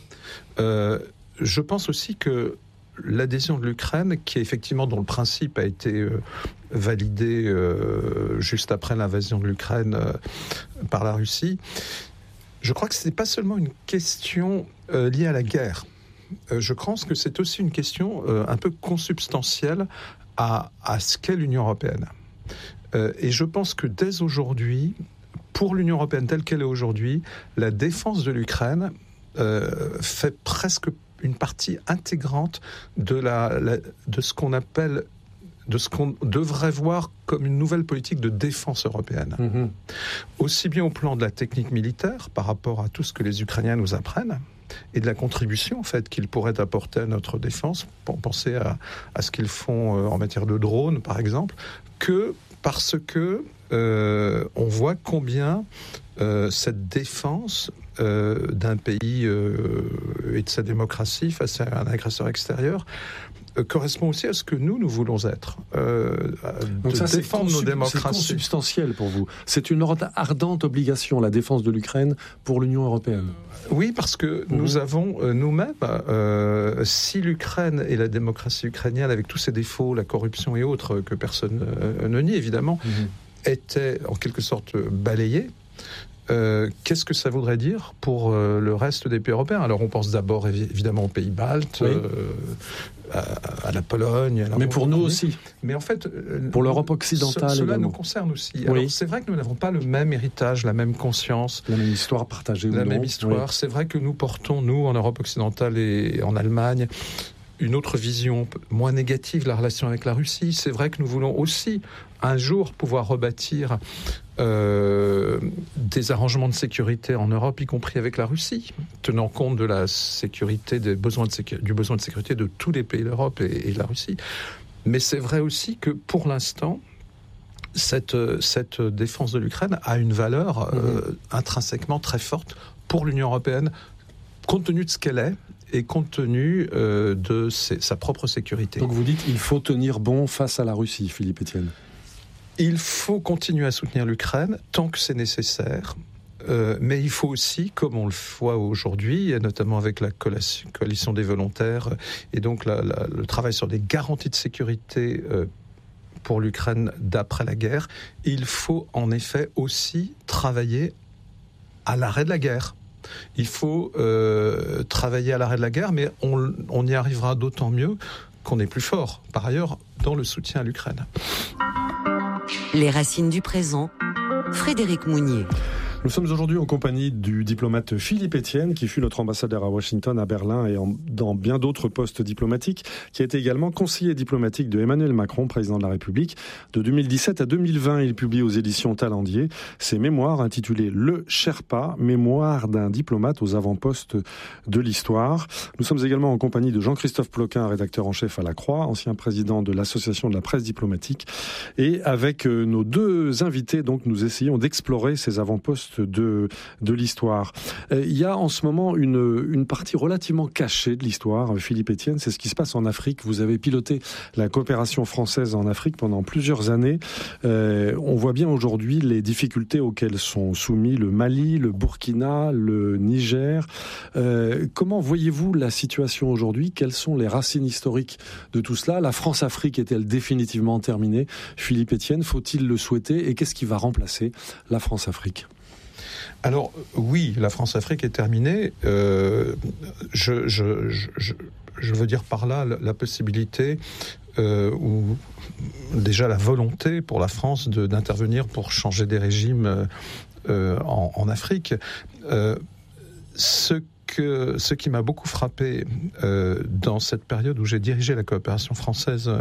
je pense aussi que l'adhésion de l'Ukraine, qui effectivement dont le principe a été validé juste après l'invasion de l'Ukraine par la Russie, je crois que ce n'est pas seulement une question liée à la guerre. Je pense que c'est aussi une question un peu consubstantielle à ce qu'est l'Union européenne. Et je pense que dès aujourd'hui, pour l'Union européenne telle qu'elle est aujourd'hui, la défense de l'Ukraine fait presque une partie intégrante de ce qu'on appelle, de ce qu'on devrait voir comme une nouvelle politique de défense européenne. Mm-hmm. Aussi bien au plan de la technique militaire, par rapport à tout ce que les Ukrainiens nous apprennent, et de la contribution en fait qu'ils pourraient apporter à notre défense, pour penser à ce qu'ils font en matière de drones par exemple, que parce que on voit combien cette défense d'un pays et de sa démocratie face à un agresseur extérieur correspond aussi à ce que nous voulons être. Donc ça, défendre nos démocraties. C'est consubstantiel pour vous. C'est une ardente obligation, la défense de l'Ukraine pour l'Union européenne. Oui, parce que nous avons nous-mêmes, si l'Ukraine et la démocratie ukrainienne, avec tous ses défauts, la corruption et autres, que personne ne nie évidemment, étaient en quelque sorte balayés, qu'est-ce que ça voudrait dire pour le reste des pays européens? Alors on pense d'abord évidemment aux pays baltes, oui. À la Pologne, à la mais pour nous aussi. Mais en fait, pour l'Europe occidentale, cela également. nous concerne aussi. Oui. Alors c'est vrai que nous n'avons pas le même héritage, la même conscience, la même histoire partagée. La même histoire. Oui. C'est vrai que nous portons, nous, en Europe occidentale et en Allemagne, une autre vision moins négative de la relation avec la Russie. C'est vrai que nous voulons aussi un jour pouvoir rebâtir des arrangements de sécurité en Europe, y compris avec la Russie, tenant compte de la sécurité, du besoin de sécurité de tous les pays d'Europe et de la Russie. Mais c'est vrai aussi que pour l'instant, cette défense de l'Ukraine a une valeur intrinsèquement très forte pour l'Union européenne, compte tenu de ce qu'elle est, et compte tenu de sa propre sécurité. Donc vous dites qu'il faut tenir bon face à la Russie, Philippe Etienne. Il faut continuer à soutenir l'Ukraine tant que c'est nécessaire, mais il faut aussi, comme on le voit aujourd'hui, et notamment avec la coalition des volontaires, et donc le travail sur des garanties de sécurité pour l'Ukraine d'après la guerre, il faut en effet aussi travailler à l'arrêt de la guerre. Il faut travailler à l'arrêt de la guerre, mais on y arrivera d'autant mieux qu'on est plus fort, par ailleurs, dans le soutien à l'Ukraine. Les racines du présent, Frédéric Mounier. Nous sommes aujourd'hui en compagnie du diplomate Philippe Etienne, qui fut notre ambassadeur à Washington, à Berlin et dans bien d'autres postes diplomatiques, qui a été également conseiller diplomatique de Emmanuel Macron, président de la République. De 2017 à 2020, il publie aux éditions Talendier ses mémoires intitulées Le Sherpa, mémoire d'un diplomate aux avant-postes de l'histoire. Nous sommes également en compagnie de Jean-Christophe Ploquin, rédacteur en chef à La Croix, ancien président de l'Association de la presse diplomatique. Et avec nos deux invités, donc, nous essayons d'explorer ces avant-postes de l'histoire. Il y a en ce moment une partie relativement cachée de l'histoire, Philippe Etienne, c'est ce qui se passe en Afrique. Vous avez piloté la coopération française en Afrique pendant plusieurs années. On voit bien aujourd'hui les difficultés auxquelles sont soumis le Mali, le Burkina, le Niger. Comment voyez-vous la situation aujourd'hui? Quelles sont les racines historiques de tout cela? La France-Afrique est-elle définitivement terminée? Philippe Etienne, faut-il le souhaiter? Et qu'est-ce qui va remplacer la France-Afrique? Alors oui, la France-Afrique est terminée. Je veux dire par là la possibilité ou déjà la volonté pour la France d'intervenir pour changer des régimes en Afrique. Ce qui m'a beaucoup frappé dans cette période où j'ai dirigé la coopération française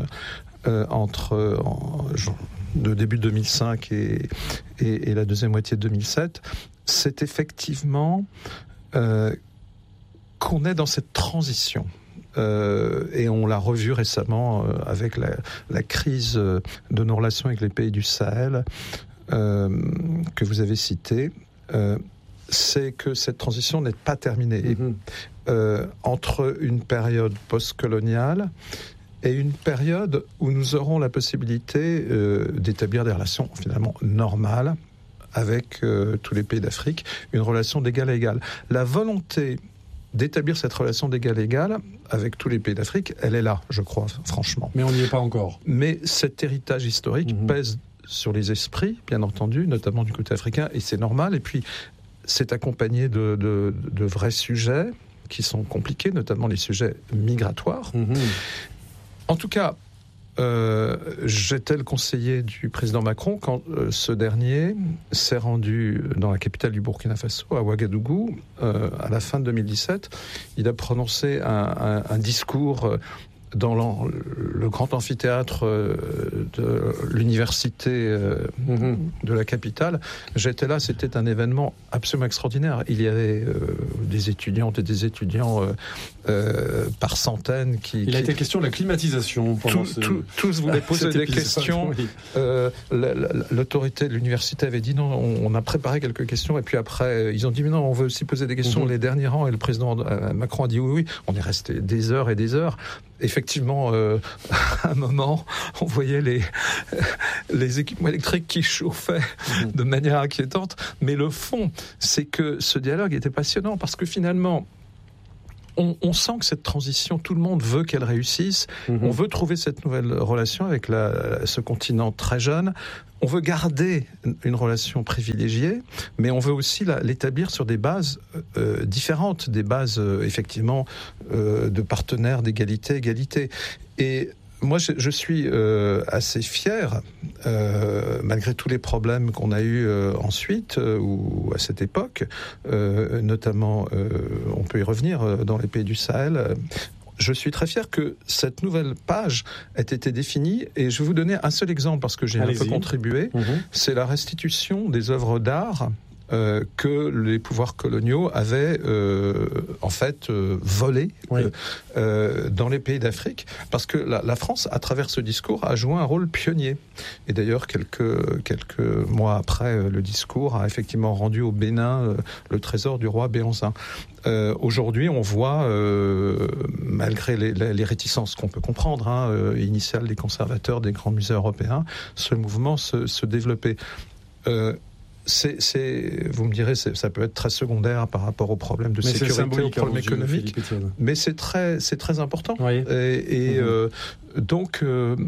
de début 2005 et la deuxième moitié de 2007, c'est effectivement qu'on est dans cette transition. Et on l'a revu récemment avec la crise de nos relations avec les pays du Sahel que vous avez cité. C'est que cette transition n'est pas terminée. Entre une période post-coloniale et une période où nous aurons la possibilité d'établir des relations finalement normales avec tous les pays d'Afrique, une relation d'égal à égal. La volonté d'établir cette relation d'égal à égal avec tous les pays d'Afrique, elle est là, je crois, franchement. Mais on n'y est pas encore. Mais cet héritage historique pèse sur les esprits, bien entendu, notamment du côté africain, et c'est normal. Et puis, c'est accompagné de vrais sujets qui sont compliqués, notamment les sujets migratoires. En tout cas, j'étais le conseiller du président Macron quand ce dernier s'est rendu dans la capitale du Burkina Faso, à Ouagadougou, à la fin de 2017. Il a prononcé un discours dans le grand amphithéâtre de l'université de la capitale. J'étais là, c'était un événement absolument extraordinaire. Il y avait des étudiantes et des étudiants par centaines Il a été question de la climatisation. Tous voulaient poser des questions. Oui. L'autorité de l'université avait dit non, on a préparé quelques questions, et puis après, ils ont dit mais non, on veut aussi poser des questions les derniers rangs, et le président Macron a dit oui. On est resté des heures et des heures. Effectivement, à un moment, on voyait les équipements électriques qui chauffaient de manière inquiétante. Mais le fond, c'est que ce dialogue était passionnant parce que finalement, on sent que cette transition, tout le monde veut qu'elle réussisse. On veut trouver cette nouvelle relation avec ce continent très jeune. On veut garder une relation privilégiée, mais on veut aussi l'établir sur des bases différentes, des bases effectivement de partenaires d'égalité. Et moi, je suis assez fier, malgré tous les problèmes qu'on a eus ensuite, ou à cette époque, notamment, on peut y revenir, dans les pays du Sahel. Je suis très fier que cette nouvelle page ait été définie, et je vais vous donner un seul exemple parce que j'ai un peu contribué. C'est la restitution des œuvres d'art que les pouvoirs coloniaux avaient en fait volé dans les pays d'Afrique, parce que la France, à travers ce discours, a joué un rôle pionnier. Et d'ailleurs, quelques mois après le discours, a effectivement rendu au Bénin le trésor du roi Béanzin. Aujourd'hui, on voit, malgré les réticences qu'on peut comprendre, initiales des conservateurs des grands musées européens, ce mouvement se développer. Vous me direz, ça peut être très secondaire par rapport aux problèmes de sécurité, aux problèmes économiques, mais c'est très important. Oui. Donc,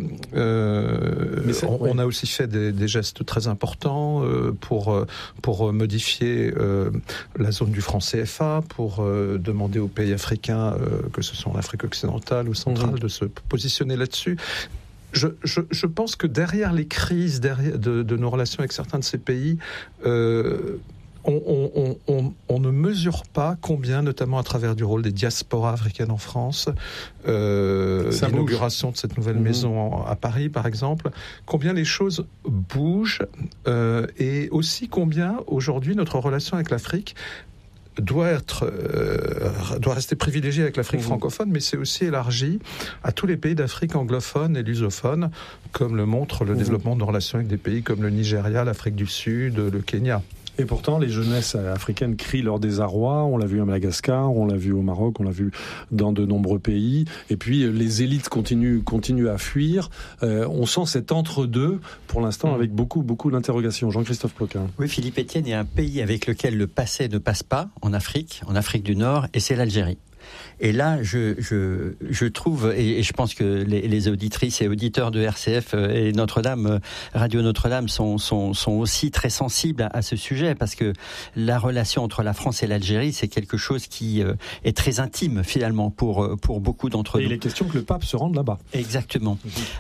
on a aussi fait des gestes très importants pour modifier la zone du franc CFA, pour demander aux pays africains, que ce soit en Afrique occidentale ou centrale, de se positionner là-dessus. Je pense que derrière les crises de nos relations avec certains de ces pays, on ne mesure pas combien, notamment à travers du rôle des diasporas africaines en France, l'inauguration de cette nouvelle maison à Paris, par exemple, combien les choses bougent, et aussi combien, aujourd'hui, notre relation avec l'Afrique doit rester privilégié avec l'Afrique francophone, mais c'est aussi élargi à tous les pays d'Afrique anglophone et lusophone, comme le montre le développement de nos relations avec des pays comme le Nigeria, l'Afrique du Sud, le Kenya. Et pourtant, les jeunesses africaines crient leur désarroi. On l'a vu à Madagascar, on l'a vu au Maroc, on l'a vu dans de nombreux pays. Et puis, les élites continuent à fuir. On sent cet entre-deux, pour l'instant, avec beaucoup d'interrogations. Jean-Christophe Ploquin. Oui, Philippe Etienne, il y a un pays avec lequel le passé ne passe pas en Afrique du Nord, et c'est l'Algérie. Et là, je trouve, et je pense que les auditrices et auditeurs de RCF et Notre-Dame, Radio Notre-Dame sont aussi très sensibles à ce sujet, parce que la relation entre la France et l'Algérie, c'est quelque chose qui est très intime finalement pour beaucoup d'entre nous. Et il est question que le pape se rende là-bas. Exactement.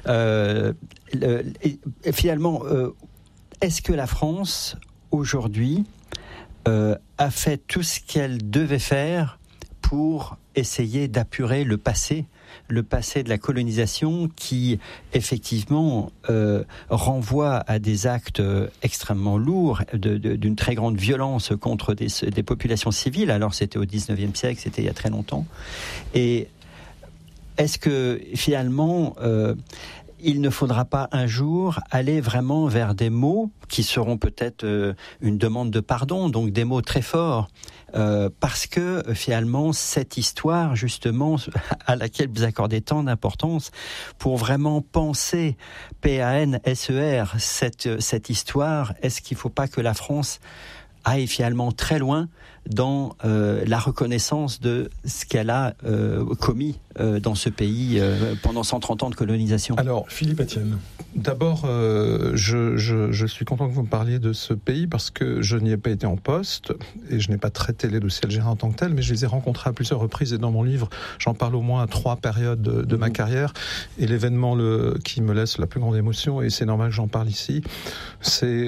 Finalement, est-ce que la France aujourd'hui a fait tout ce qu'elle devait faire pour essayer d'apurer le passé de la colonisation qui, effectivement, renvoie à des actes extrêmement lourds, d'une très grande violence contre des populations civiles. Alors, c'était au XIXe siècle, c'était il y a très longtemps. Et est-ce que, finalement, il ne faudra pas un jour aller vraiment vers des mots qui seront peut-être une demande de pardon, donc des mots très forts, parce que finalement cette histoire justement à laquelle vous accordez tant d'importance, pour vraiment penser PANSER cette histoire, est-ce qu'il ne faut pas que la France aille finalement très loin dans la reconnaissance de ce qu'elle a commis dans ce pays pendant 130 ans de colonisation? Alors, Philippe Etienne. D'abord, je suis content que vous me parliez de ce pays parce que je n'y ai pas été en poste et je n'ai pas traité les dossiers algériens en tant que tels, mais je les ai rencontrés à plusieurs reprises et dans mon livre, j'en parle au moins à 3 périodes de ma carrière. Et l'événement qui me laisse la plus grande émotion, et c'est normal que j'en parle ici, c'est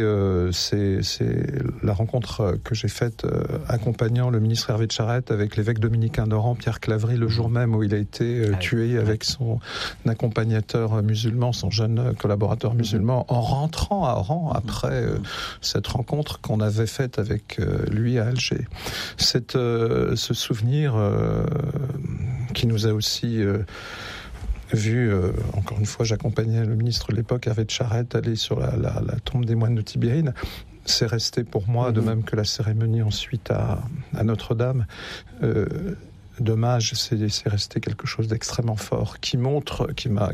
la rencontre que j'ai faite accompagnant le ministre Hervé de Charette avec l'évêque dominicain d'Oran, Pierre Claverie, le jour même où il a été tué avec son accompagnateur musulman, son jeune collaborateur musulman, en rentrant à Oran après cette rencontre qu'on avait faite avec lui à Alger. Ce souvenir qui nous a aussi vu, encore une fois, j'accompagnais le ministre de l'époque, Hervé de Charette, aller sur la tombe des moines de Tibérine. C'est resté pour moi, de même que la cérémonie ensuite à Notre-Dame, d'hommage, c'est resté quelque chose d'extrêmement fort, qui montre, qui vous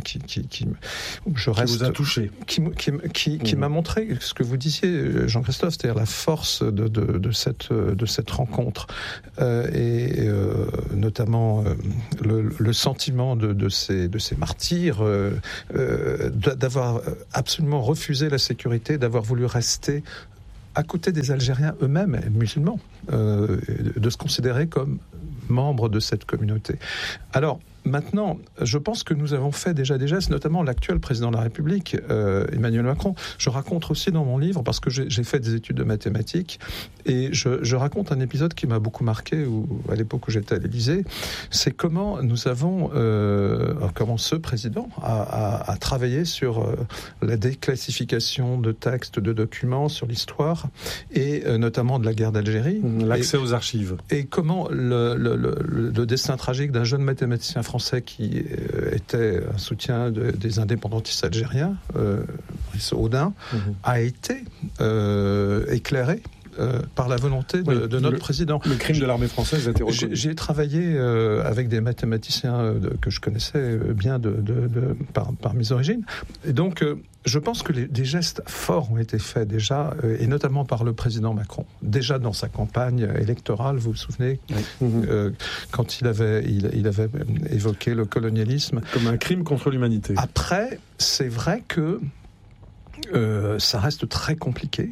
a touché, qui m'a montré ce que vous disiez, Jean-Christophe, c'est-à-dire la force de cette rencontre, et notamment le sentiment de ces martyrs, d'avoir absolument refusé la sécurité, d'avoir voulu rester à côté des Algériens eux-mêmes, musulmans, de se considérer comme membres de cette communauté. Alors, maintenant, je pense que nous avons fait déjà des gestes, notamment l'actuel président de la République, Emmanuel Macron. Je raconte aussi dans mon livre, parce que j'ai fait des études de mathématiques, et je raconte un épisode qui m'a beaucoup marqué à l'époque où j'étais à l'Élysée. C'est comment nous avons, comment ce président a travaillé sur la déclassification de textes, de documents, sur l'histoire, et notamment de la guerre d'Algérie. L'accès aux archives. Et comment le destin tragique d'un jeune mathématicien français qui était un soutien des indépendantistes algériens, Brice Audin, a été éclairé par la volonté de notre président. Le crime de l'armée française a été reconnu. J'ai travaillé avec des mathématiciens que je connaissais bien par mes origines. Et donc, je pense que des gestes forts ont été faits déjà, et notamment par le président Macron. Déjà dans sa campagne électorale, vous vous souvenez, quand il avait évoqué le colonialisme. Comme un crime contre l'humanité. Après, c'est vrai que ça reste très compliqué.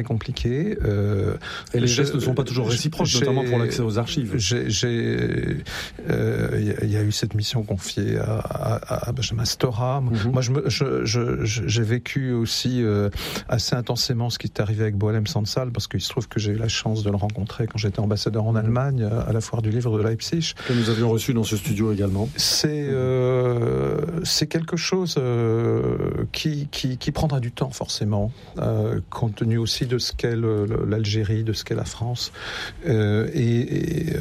Et les gestes ne sont pas toujours réciproques, notamment pour l'accès aux archives. Il y a eu cette mission confiée à Benjamin Stora. Moi, j'ai vécu aussi assez intensément ce qui est arrivé avec Boalem Sansal, parce qu'il se trouve que j'ai eu la chance de le rencontrer quand j'étais ambassadeur en Allemagne, à la foire du livre de Leipzig. Que nous avions reçu dans ce studio également. C'est quelque chose qui prendra du temps, forcément, compte tenu aussi de ce qu'est l'Algérie, de ce qu'est la France, mais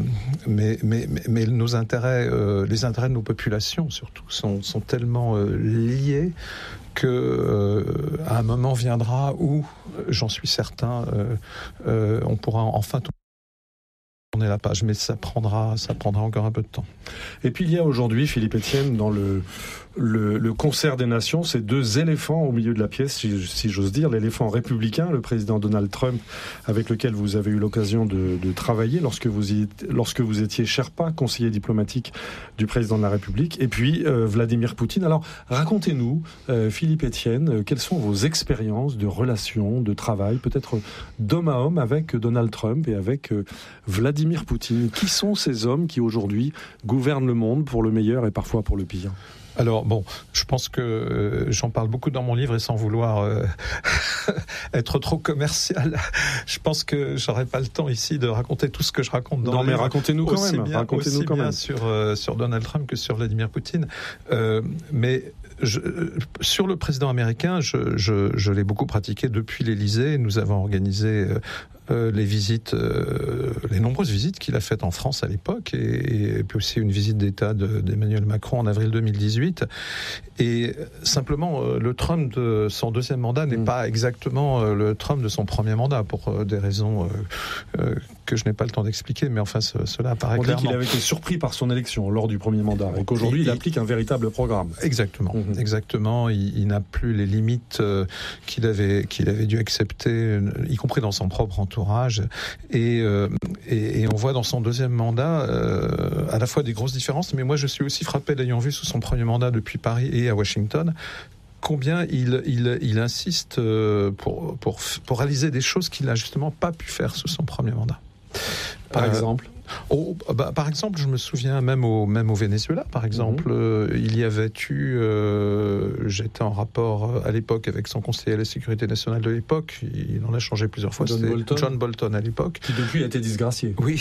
nos intérêts, les intérêts de nos populations surtout, sont tellement liés que à un moment viendra où, j'en suis certain, on pourra enfin tourner la page, mais ça prendra encore un peu de temps. Et puis il y a aujourd'hui, Philippe Etienne, dans le concert des nations, ces deux éléphants au milieu de la pièce, si j'ose dire, l'éléphant républicain, le président Donald Trump, avec lequel vous avez eu l'occasion de travailler lorsque vous étiez Sherpa, conseiller diplomatique du président de la République, et puis Vladimir Poutine. Alors racontez-nous, Philippe Etienne, quelles sont vos expériences de relations, de travail, peut-être d'homme à homme avec Donald Trump et avec Vladimir Poutine. Qui sont ces hommes qui aujourd'hui gouvernent le monde pour le meilleur et parfois pour le pire ? Alors bon, je pense que j'en parle beaucoup dans mon livre et sans vouloir être trop commercial, je pense que j'aurais pas le temps ici de raconter tout ce que je raconte dans le livre. Non mais racontez-nous quand même. Racontez-nous quand même sur Donald Trump que sur Vladimir Poutine. Mais sur le président américain, je l'ai beaucoup pratiqué depuis l'Élysée. Nous avons organisé les nombreuses visites qu'il a faites en France à l'époque, et puis aussi une visite d'État d'Emmanuel Macron en avril 2018. Et simplement, le Trump de son deuxième mandat n'est pas exactement le Trump de son premier mandat, pour des raisons que je n'ai pas le temps d'expliquer, mais enfin cela apparaît clairement. On dit qu'il avait été surpris par son élection lors du premier mandat, et qu'aujourd'hui il applique un véritable programme. Exactement, exactement. Il n'a plus les limites qu'il avait dû accepter, y compris dans son propre entourage. Et on voit dans son deuxième mandat à la fois des grosses différences, mais moi je suis aussi frappé, l'ayant vu sous son premier mandat depuis Paris et à Washington, combien il insiste pour réaliser des choses qu'il n'a justement pas pu faire sous son premier mandat. Par exemple ? Par exemple, je me souviens même au Venezuela, par exemple, il y avait eu, j'étais en rapport à l'époque avec son conseiller à la sécurité nationale de l'époque, il en a changé plusieurs fois, John Bolton à l'époque. Qui depuis a été disgracié. Oui,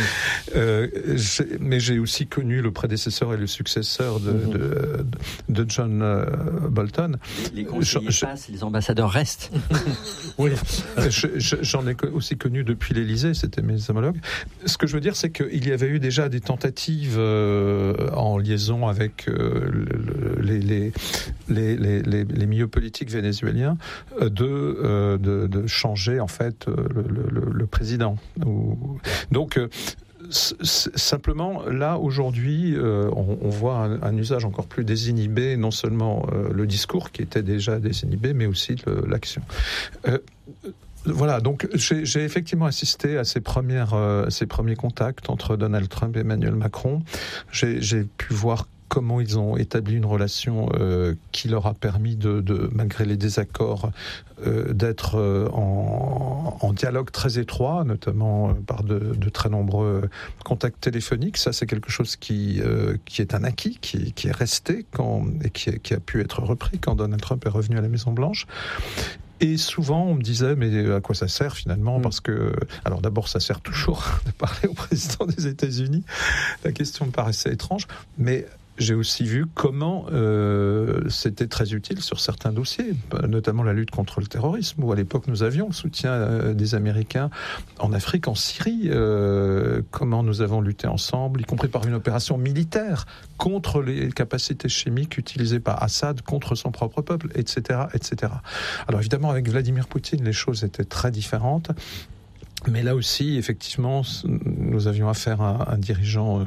mais j'ai aussi connu le prédécesseur et le successeur de John Bolton. Les conseillers passent, les ambassadeurs restent. Oui, j'en ai aussi connu depuis l'Élysée, c'était mes homologues. Ce que je veux dire, c'est qu'il y avait eu déjà des tentatives en liaison avec les milieux politiques vénézuéliens de changer en fait le président. Donc simplement, là, aujourd'hui, on voit un usage encore plus désinhibé, non seulement le discours qui était déjà désinhibé, mais aussi l'action. Voilà, donc j'ai effectivement assisté à ces premiers contacts entre Donald Trump et Emmanuel Macron. J'ai pu voir comment ils ont établi une relation qui leur a permis malgré les désaccords, d'être en dialogue très étroit, notamment par de très nombreux contacts téléphoniques. Ça, c'est quelque chose qui est un acquis, qui est resté et qui a pu être repris quand Donald Trump est revenu à la Maison-Blanche. Et souvent, on me disait, mais à quoi ça sert finalement ? Parce que, alors d'abord, ça sert toujours de parler au président des États-Unis. La question me paraissait étrange, mais j'ai aussi vu comment c'était très utile sur certains dossiers, notamment la lutte contre le terrorisme, où à l'époque nous avions le soutien des Américains en Afrique, en Syrie, comment nous avons lutté ensemble, y compris par une opération militaire contre les capacités chimiques utilisées par Assad contre son propre peuple, etc., etc. Alors évidemment, avec Vladimir Poutine, les choses étaient très différentes. Mais là aussi, effectivement, nous avions affaire à un dirigeant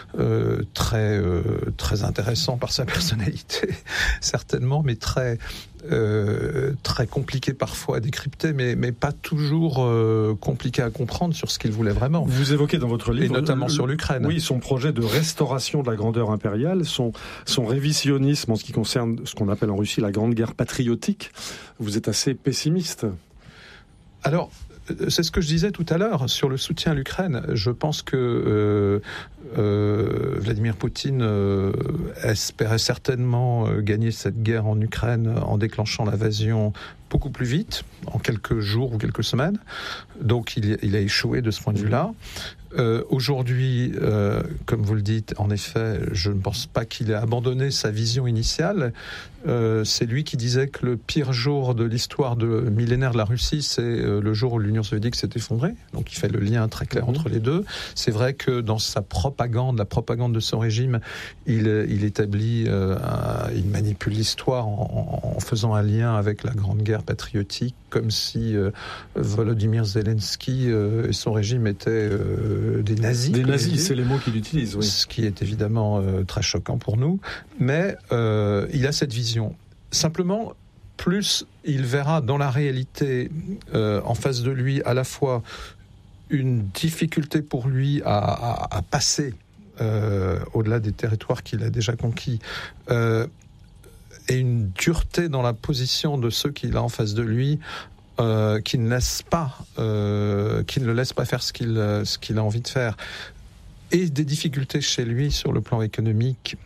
très intéressant par sa personnalité, certainement, mais très compliqué parfois à décrypter, mais pas toujours compliqué à comprendre sur ce qu'il voulait vraiment. Vous évoquez dans votre livre, et notamment sur l'Ukraine. Oui, son projet de restauration de la grandeur impériale, son révisionnisme en ce qui concerne ce qu'on appelle en Russie la grande guerre patriotique. Vous êtes assez pessimiste. Alors, c'est ce que je disais tout à l'heure sur le soutien à l'Ukraine. Je pense que Vladimir Poutine espérait certainement gagner cette guerre en Ukraine en déclenchant l'invasion beaucoup plus vite, en quelques jours ou quelques semaines. Donc il a échoué de ce point de vue-là. Aujourd'hui, comme vous le dites, en effet, je ne pense pas qu'il ait abandonné sa vision initiale. C'est lui qui disait que le pire jour de l'histoire millénaire de la Russie, c'est le jour où l'Union soviétique s'est effondrée. Donc il fait le lien très clair entre les deux. C'est vrai que dans sa propagande, la propagande de son régime, il établit, il manipule l'histoire en faisant un lien avec la Grande Guerre patriotique, comme si Volodymyr Zelensky et son régime étaient des nazis. Des nazis, c'est les mots qu'il utilise, oui. Ce qui est évidemment très choquant pour nous. Mais il a cette vision. Simplement, plus il verra dans la réalité en face de lui à la fois une difficulté pour lui à passer au-delà des territoires qu'il a déjà conquis, et une dureté dans la position de ceux qu'il a en face de lui, qui ne le laisse pas faire ce qu'il a envie de faire, et des difficultés chez lui sur le plan économique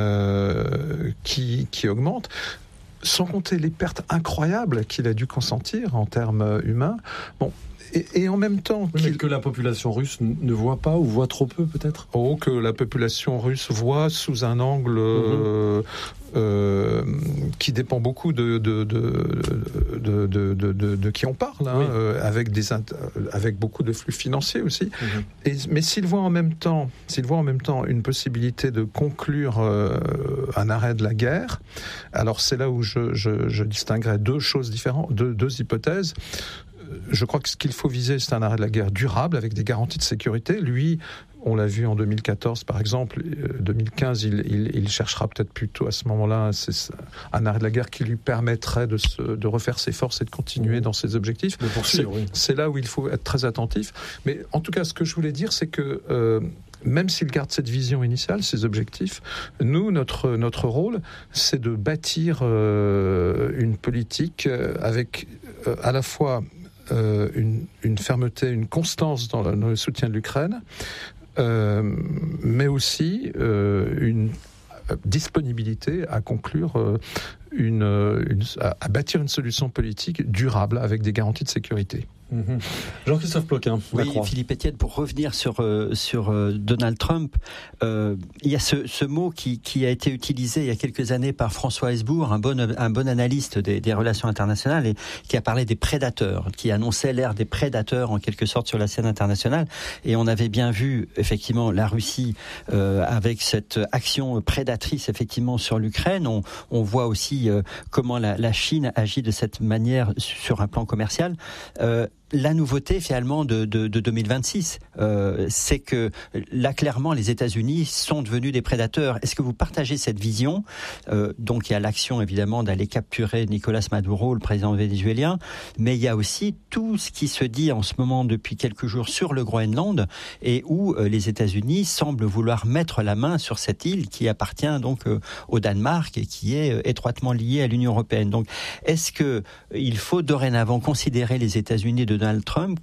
qui augmentent, sans compter les pertes incroyables qu'il a dû consentir en termes humains. Bon. Et en même temps... mais que la population russe ne voit pas, ou voit trop peu peut-être ? Que la population russe voit sous un angle qui dépend beaucoup de qui on parle, hein, oui. Avec beaucoup de flux financiers aussi. Mais s'il voit en même temps une possibilité de conclure un arrêt de la guerre, alors c'est là où je distinguerais deux choses différentes, deux hypothèses. Je crois que ce qu'il faut viser, c'est un arrêt de la guerre durable avec des garanties de sécurité. Lui, on l'a vu en 2014, par exemple, 2015, il cherchera peut-être plutôt à ce moment-là un arrêt de la guerre qui lui permettrait de refaire ses forces et de continuer dans ses objectifs. C'est là où il faut être très attentif. Mais en tout cas, ce que je voulais dire, c'est que même s'il garde cette vision initiale, ces objectifs, nous, notre rôle, c'est de bâtir une politique avec à la fois une fermeté, une constance dans le soutien de l'Ukraine, mais aussi une disponibilité à conclure à bâtir une solution politique durable avec des garanties de sécurité. Jean-Christophe Ploquin. Oui, Philippe Etienne, pour revenir sur Donald Trump, il y a ce mot qui a été utilisé il y a quelques années par François Hesbourg, un bon analyste des relations internationales, et qui a parlé des prédateurs, qui annonçait l'ère des prédateurs en quelque sorte sur la scène internationale. Et on avait bien vu effectivement la Russie avec cette action prédatrice effectivement sur l'Ukraine. On voit aussi comment la Chine agit de cette manière sur un plan commercial. La nouveauté finalement de 2026, c'est que là clairement les États-Unis sont devenus des prédateurs. Est-ce que vous partagez cette vision ? Donc il y a l'action évidemment d'aller capturer Nicolás Maduro, le président vénézuélien, mais il y a aussi tout ce qui se dit en ce moment depuis quelques jours sur le Groenland, et où les États-Unis semblent vouloir mettre la main sur cette île qui appartient donc au Danemark et qui est étroitement liée à l'Union européenne. Donc est-ce que il faut dorénavant considérer les États-Unis de Donald Trump